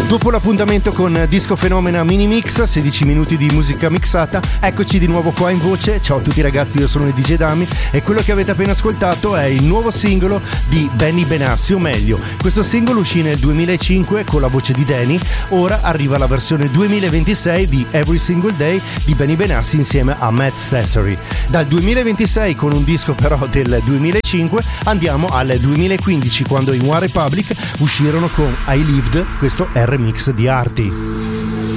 Dopo l'appuntamento con Disco Fenomena Mini Mix, 16 minuti di musica mixata, eccoci di nuovo qua in voce. Ciao a tutti ragazzi, io sono il DJ Dami e quello che avete appena ascoltato è il nuovo singolo di Benny Benassi, o meglio, questo singolo uscì nel 2005 con la voce di Danny, ora arriva la versione 2026 di Every Single Day di Benny Benassi insieme a Matt Cesari. Dal 2026, con un disco però del 2005, andiamo al 2015 quando i One Republic uscirono con I Lived, questo è il remix di Arty.